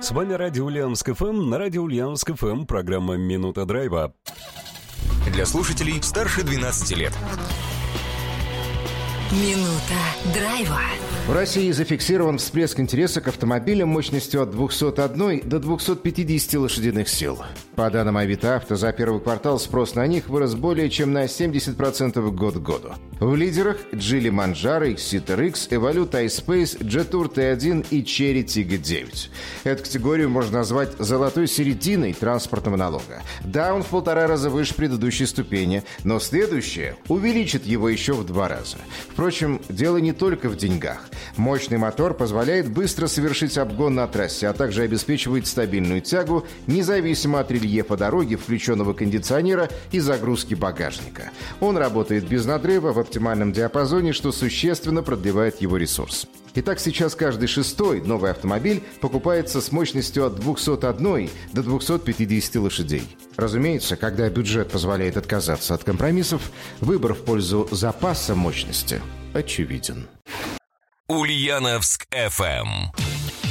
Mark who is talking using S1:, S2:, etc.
S1: С вами Радио Ульяновск ФМ. На Радио Ульяновск ФМ программа «Минута драйва».
S2: Для слушателей старше 12 лет.
S3: Минута драйва.
S4: В России зафиксирован всплеск интереса к автомобилям мощностью от 201 до 250 лошадиных сил. По данным Авито Авто, за первый квартал спрос на них вырос более чем на 70% год к году. В лидерах Geely Manjaro, Exciter X, Evolute iSpace, Jetour T1 и Chery Tiggo 9. Эту категорию можно назвать золотой серединой транспортного налога. Да, он в 1,5 раза выше предыдущей ступени, но следующее увеличит его еще в 2 раза. Впрочем, дело не только в деньгах. Мощный мотор позволяет быстро совершить обгон на трассе, а также обеспечивает стабильную тягу, независимо от рельефа дороги, включенного кондиционера и загрузки багажника. Он работает без надрыва в оптимальном диапазоне, что существенно продлевает его ресурс. Итак, сейчас каждый 6-й новый автомобиль покупается с мощностью от 201 до 250 лошадей. Разумеется, когда бюджет позволяет отказаться от компромиссов, выбор в пользу запаса мощности очевиден.
S2: Ульяновск ФМ.